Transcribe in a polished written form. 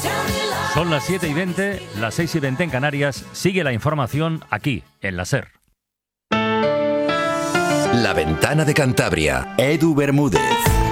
Son las 7:20, las 6:20 en Canarias. Sigue la información aquí, en la SER. La Ventana de Cantabria. Edu Bermúdez.